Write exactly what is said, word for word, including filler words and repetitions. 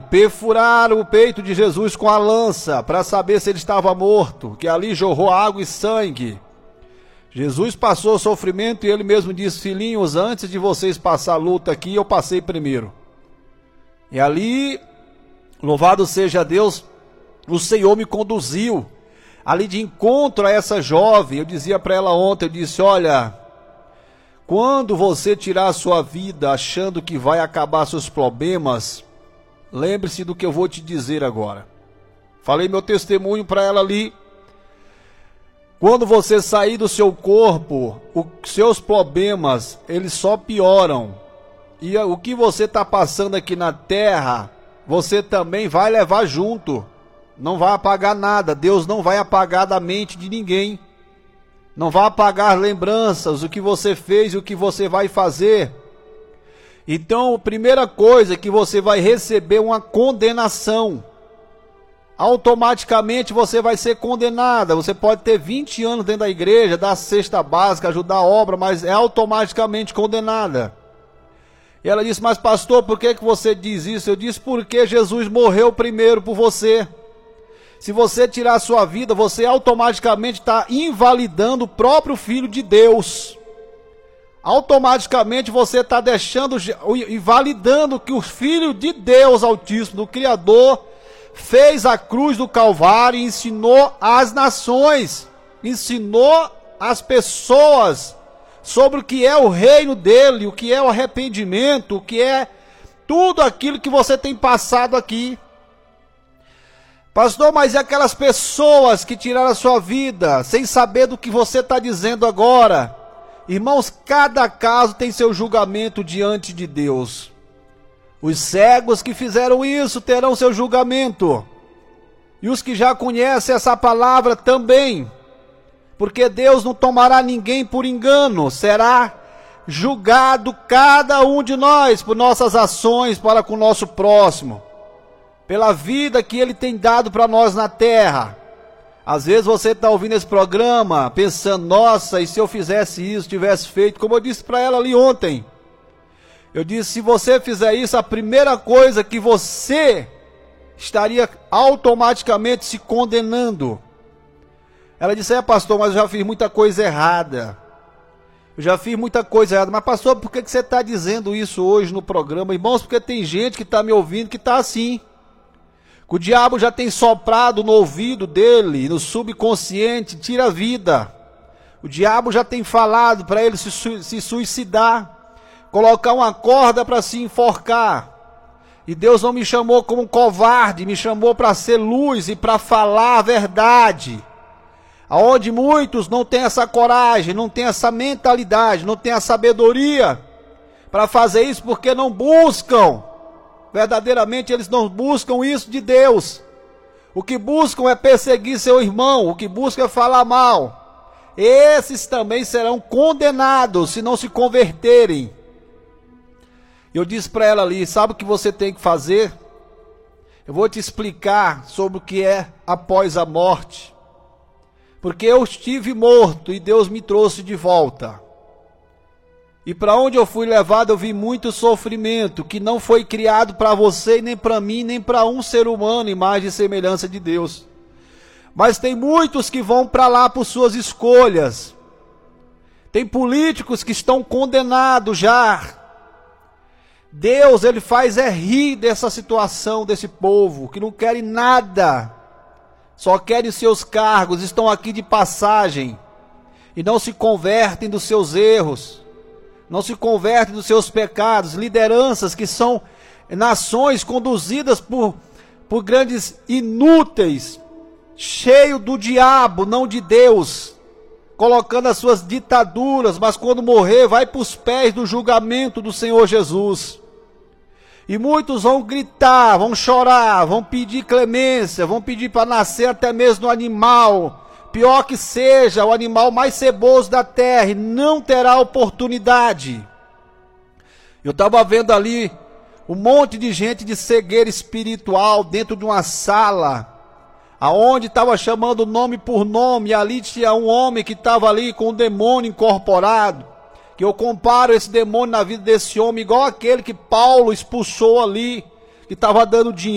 perfuraram o peito de Jesus com a lança para saber se ele estava morto, que ali jorrou água e sangue. Jesus passou sofrimento e ele mesmo disse: filhinhos, antes de vocês passar a luta aqui, eu passei primeiro. E ali, louvado seja Deus, o Senhor me conduziu ali de encontro a essa jovem. Eu dizia para ela ontem, eu disse: olha, quando você tirar a sua vida achando que vai acabar seus problemas, lembre-se do que eu vou te dizer agora. Falei meu testemunho para ela ali. Quando você sair do seu corpo, os seus problemas, eles só pioram. E o que você está passando aqui na terra, você também vai levar junto. Não vai apagar nada. Deus não vai apagar da mente de ninguém. Não vai apagar lembranças, o que você fez e o que você vai fazer. Então, a primeira coisa é que você vai receber uma condenação. Automaticamente você vai ser condenada. Você pode ter vinte anos dentro da igreja, dar cesta básica, ajudar a obra, mas é automaticamente condenada. E ela disse: mas pastor, por que que você diz isso? Eu disse: porque Jesus morreu primeiro por você. Se você tirar a sua vida, você automaticamente está invalidando o próprio Filho de Deus. Automaticamente você está deixando, invalidando que o Filho de Deus Altíssimo, do Criador, fez a cruz do Calvário e ensinou às nações, ensinou às pessoas sobre o que é o reino dele, o que é o arrependimento, o que é tudo aquilo que você tem passado aqui. Pastor, mas e aquelas pessoas que tiraram a sua vida sem saber do que você está dizendo agora? Irmãos, cada caso tem seu julgamento diante de Deus. Os cegos que fizeram isso terão seu julgamento. E os que já conhecem essa palavra também. Porque Deus não tomará ninguém por engano. Será julgado cada um de nós por nossas ações para com o nosso próximo. Pela vida que Ele tem dado para nós na terra. Às vezes você está ouvindo esse programa pensando: nossa, e se eu fizesse isso, tivesse feito? Como eu disse para ela ali ontem. Eu disse: se você fizer isso, a primeira coisa que você estaria automaticamente se condenando. Ela disse: é pastor, mas eu já fiz muita coisa errada. Eu já fiz muita coisa errada. Mas pastor, por que que você está dizendo isso hoje no programa? Irmãos, porque tem gente que está me ouvindo que está assim. Que o diabo já tem soprado no ouvido dele, no subconsciente: tira a vida. O diabo já tem falado para ele se, su se suicidar, colocar uma corda para se enforcar. E Deus não me chamou como um covarde, me chamou para ser luz e para falar a verdade. Aonde muitos não têm essa coragem, não têm essa mentalidade, não têm a sabedoria para fazer isso, porque não buscam. Verdadeiramente eles não buscam isso de Deus. O que buscam é perseguir seu irmão, o que buscam é falar mal. Esses também serão condenados se não se converterem. Eu disse para ela ali: sabe o que você tem que fazer? Eu vou te explicar sobre o que é após a morte. Porque eu estive morto e Deus me trouxe de volta. E para onde eu fui levado, eu vi muito sofrimento, que não foi criado para você, nem para mim, nem para um ser humano, imagem e semelhança de Deus. Mas tem muitos que vão para lá por suas escolhas. Tem políticos que estão condenados já. Deus, ele faz é rir dessa situação, desse povo, que não querem nada. Só querem seus cargos, estão aqui de passagem. E não se convertem dos seus erros. Não se convertem dos seus pecados. Lideranças que são nações conduzidas por, por grandes inúteis, cheio do diabo, não de Deus, colocando as suas ditaduras, mas quando morrer vai para os pés do julgamento do Senhor Jesus. E muitos vão gritar, vão chorar, vão pedir clemência, vão pedir para nascer até mesmo no animal, pior que seja, o animal mais ceboso da terra, e não terá oportunidade. Eu estava vendo ali um monte de gente de cegueira espiritual dentro de uma sala, aonde estava chamando nome por nome, e ali tinha um homem que estava ali com um demônio incorporado, que eu comparo esse demônio na vida desse homem igual aquele que Paulo expulsou ali, que estava dando dinheiro